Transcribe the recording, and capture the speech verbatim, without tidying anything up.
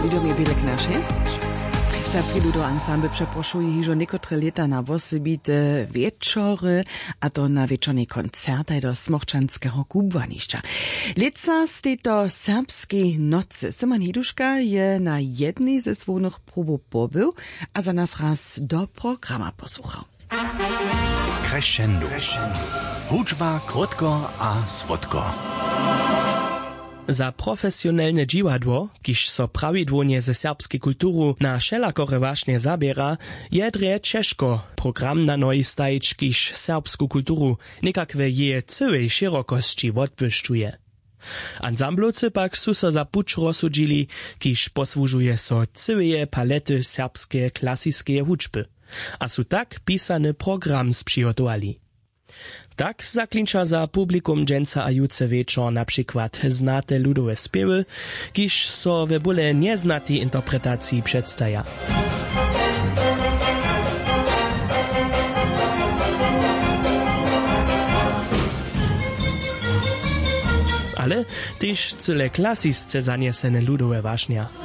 Widomie Bielek na šest. Serbski ludoensemble przeproszuje hižo niekotre leta na wosebite wieczory, a to na wieczornej koncertaj do Smochczanskiego kubwanišća. Leca z tejto serbskiej nocy Simon Hiduška je na jednej ze svojich próbów pobył, a za nas raz do programa posłuchał. Crescendo. Hudžba krótko a słodko. Za profesjonalne dziwadło, kiż so prawidłownie ze serbskiej kulturu na wszelakore waśnie zabiera, je dre ciężko program na noi stajić, kiż serbsku kulturu nekakwe je całej szerokości odwyszczuje. Ansamblocy pak su so za pucz rozsudzili, kiż posłużuje so całej palety serbskie klasiskie hudżby, a su tak pisany program sprzygotowali. Tak zaklinča za publikum dżęca a juce wieczor na przykład znate ludowe spiewy, kiż so we bóle nieznatej interpretacji przedstawia. Ale też cyle klasisce zaniesene ludowe waśnia.